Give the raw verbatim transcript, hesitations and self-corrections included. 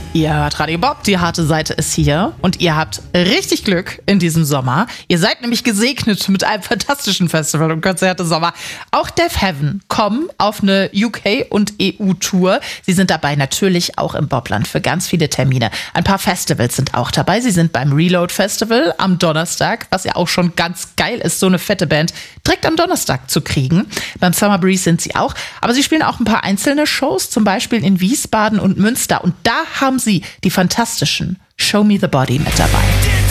Ihr hört Radio Bob, die harte Seite ist hier und ihr habt richtig Glück in diesem Sommer. Ihr seid nämlich gesegnet mit einem fantastischen Festival und Konzert im Sommer. Auch Deaf Heaven kommen auf eine U K- und E U-Tour. Sie sind dabei natürlich auch im Bobland für ganz viele Termine. Ein paar Festivals sind auch dabei. Sie sind beim Reload Festival am Donnerstag, was ja auch schon ganz geil ist, so eine fette Band direkt am Donnerstag zu kriegen. Beim Summer Breeze sind sie auch. Aber sie spielen auch ein paar einzelne Shows, zum Beispiel in Wiesbaden und Münster. Und da haben sie die fantastischen Show Me the Body mit dabei.